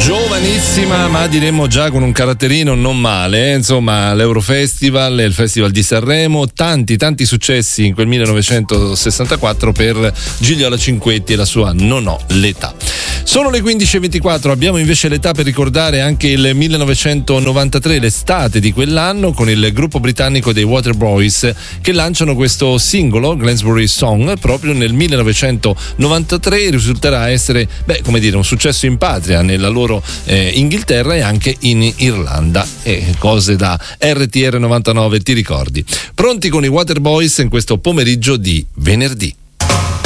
Giovanissima, ma diremmo già con un caratterino non male, insomma, l'Eurofestival, il Festival di Sanremo, tanti successi in quel 1964 per Gigliola Cinquetti e la sua Non ho l'età. Sono le 15:24, abbiamo invece l'età per ricordare anche il 1993, l'estate di quell'anno, con il gruppo britannico dei Waterboys che lanciano questo singolo, Glastonbury Song, proprio nel 1993. Risulterà essere, un successo in patria, nella loro Inghilterra e anche in Irlanda, e cose da RTR 99, ti ricordi? Pronti con i Waterboys in questo pomeriggio di venerdì.